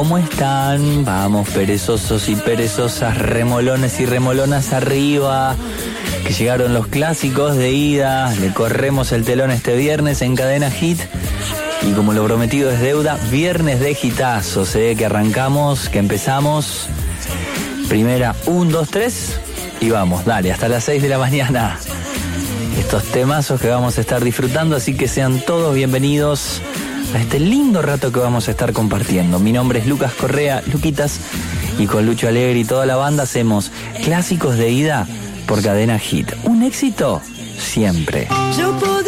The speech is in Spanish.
¿Cómo están? Vamos, perezosos y perezosas, remolones y remolonas arriba, que llegaron los clásicos de ida. Le corremos el telón este viernes en Cadena Hit. Y como lo prometido es deuda, viernes de hitazos, que arrancamos, que empezamos. Primera, 1, 2, 3 y vamos, dale, hasta las 6 de la mañana. Estos temazos que vamos a estar disfrutando, así que sean todos bienvenidos a este lindo rato que vamos a estar compartiendo. Mi nombre es Lucas Correa, Luquitas, y con Lucho Alegre y toda la banda hacemos clásicos de ida por Cadena Hit. Un éxito siempre.